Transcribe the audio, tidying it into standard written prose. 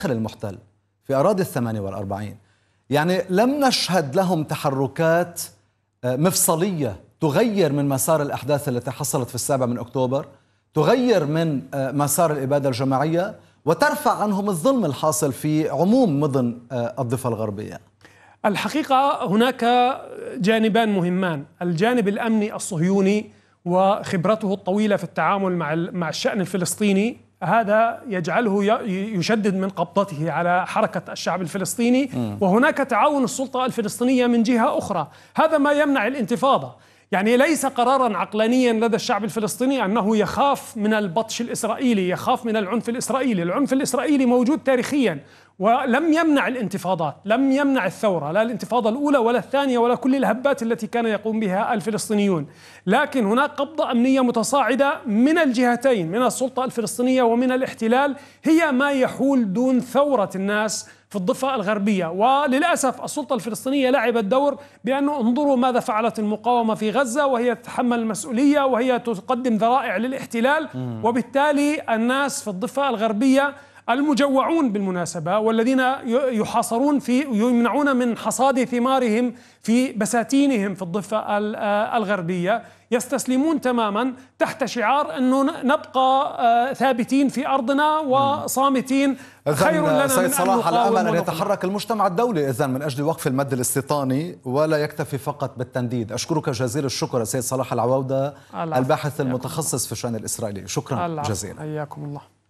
المحتل في أراضي 48. يعني لم نشهد لهم تحركات مفصلية تغير من مسار الأحداث التي حصلت في 7 أكتوبر، تغير من مسار الإبادة الجماعية وترفع عنهم الظلم الحاصل في عموم مدن الضفة الغربية. الحقيقة هناك جانبان مهمان: الجانب الأمني الصهيوني وخبرته الطويلة في التعامل مع الشأن الفلسطيني، هذا يجعله يشدد من قبضته على حركة الشعب الفلسطيني. وهناك تعاون السلطة الفلسطينية من جهة أخرى، هذا ما يمنع الانتفاضة. يعني ليس قرارا عقلانيا لدى الشعب الفلسطيني أنه يخاف من البطش الإسرائيلي، يخاف من العنف الإسرائيلي. العنف الإسرائيلي موجود تاريخيا ولم يمنع الانتفاضات، لم يمنع الثورة، لا الانتفاضة الأولى ولا الثانية ولا كل الهبات التي كان يقوم بها الفلسطينيون. لكن هناك قبضة أمنية متصاعدة من الجهتين، من السلطة الفلسطينية ومن الاحتلال، هي ما يحول دون ثورة الناس في الضفة الغربية. وللأسف السلطة الفلسطينية لعبت دور بأنه انظروا ماذا فعلت المقاومة في غزة، وهي تتحمل المسؤولية وهي تقدم ذرائع للاحتلال. وبالتالي الناس في الضفة الغربية المجوعون بالمناسبة، والذين يحاصرون يمنعون من حصاد ثمارهم في بساتينهم في الضفة الغربية، يستسلمون تماما تحت شعار أنه نبقى ثابتين في أرضنا وصامتين، خير لنا سيد من صلاح، على أمل أن ونقوم. يتحرك المجتمع الدولي إذن من أجل وقف المد الاستيطاني ولا يكتفي فقط بالتنديد. أشكرك جزيل الشكر سيد صلاح العوودة، الباحث المتخصص في الشأن الإسرائيلي. شكرا جزيلا. حياكم الله.